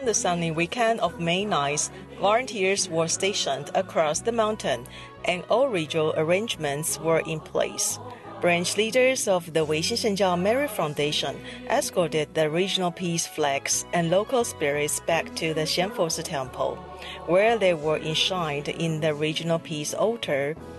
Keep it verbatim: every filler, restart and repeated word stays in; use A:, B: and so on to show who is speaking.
A: On the sunny weekend of May ninth, volunteers were stationed across the mountain, and all regional arrangements were in place. Branch leaders of the Weixin Merit Foundation escorted the regional peace flags and local spirits back to the Xianfosi Temple, where they were enshrined in the regional peace altar.